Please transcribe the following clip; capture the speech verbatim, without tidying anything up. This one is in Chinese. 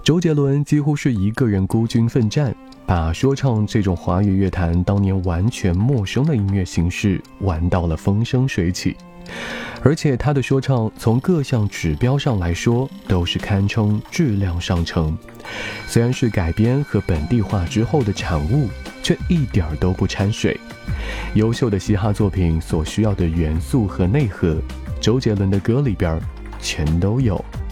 周杰伦几乎是一个人孤军奋战，把说唱这种华语乐坛当年完全陌生的音乐形式玩到了风生水起。而且他的说唱从各项指标上来说都是堪称质量上乘，虽然是改编和本地化之后的产物，却一点都不掺水。优秀的嘻哈作品所需要的元素和内核，周杰伦的歌里边全都有。